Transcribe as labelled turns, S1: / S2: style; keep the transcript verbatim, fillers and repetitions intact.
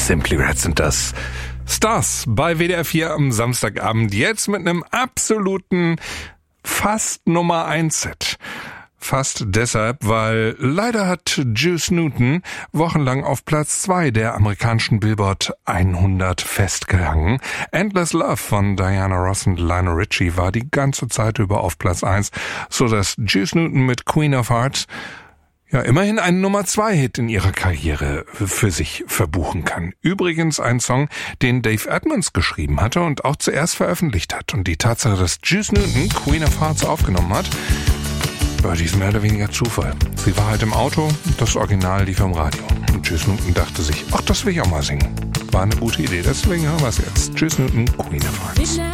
S1: Simply Red sind das. Stars bei W D R vier am Samstagabend. Jetzt mit einem absoluten fast Nummer eins Set. Fast deshalb, weil leider hat Juice Newton wochenlang auf Platz zwei der amerikanischen Billboard hundert festgehangen. Endless Love von Diana Ross und Lionel Richie war die ganze Zeit über auf Platz eins, so dass Juice Newton mit Queen of Hearts ja immerhin einen Nummer zwei Hit in ihrer Karriere für sich verbuchen kann. Übrigens ein Song, den Dave Edmunds geschrieben hatte und auch zuerst veröffentlicht hat. Und die Tatsache, dass Juice Newton Queen of Hearts aufgenommen hat, war dies mehr oder weniger Zufall. Sie war halt im Auto, das Original lief im Radio. Und Juice Newton dachte sich, ach, das will ich auch mal singen. War eine gute Idee, deswegen hören wir es jetzt. Juice Newton, Queen of Hearts.